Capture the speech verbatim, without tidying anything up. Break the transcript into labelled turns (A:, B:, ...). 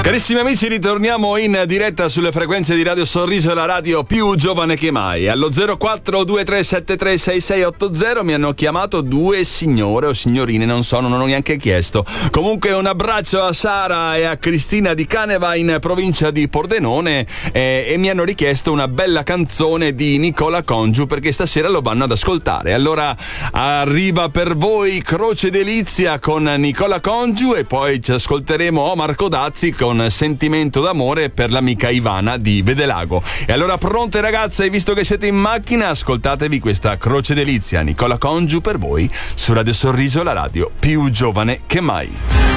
A: Carissimi amici, ritorniamo in diretta sulle frequenze di Radio Sorriso, la radio più giovane che mai. Allo zero quattro due tre sette tre sei sei otto zero mi hanno chiamato due signore o signorine, non so, non ho neanche chiesto. Comunque un abbraccio a Sara e a Cristina di Caneva in provincia di Pordenone eh, e mi hanno richiesto una bella canzone di Nicola Congiu perché stasera lo vanno ad ascoltare. Allora arriva per voi Croce Delizia con Nicola Congiu e poi ci ascolteremo Omar Codazzi con Sentimento d'amore per l'amica Ivana di Vedelago. E allora pronte ragazze, visto che siete in macchina, ascoltatevi questa Croce Delizia, Nicola Congiu per voi su Radio Sorriso, la radio più giovane che mai.